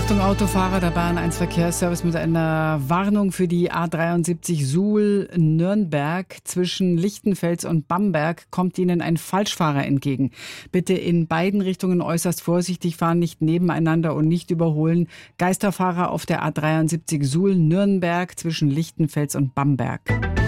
Achtung Autofahrer, der Bayern 1 Verkehrsservice mit einer Warnung für die A73 Suhl-Nürnberg. Zwischen Lichtenfels und Bamberg kommt Ihnen ein Falschfahrer entgegen. Bitte in beiden Richtungen äußerst vorsichtig fahren, nicht nebeneinander und nicht überholen. Geisterfahrer auf der A73 Suhl-Nürnberg zwischen Lichtenfels und Bamberg.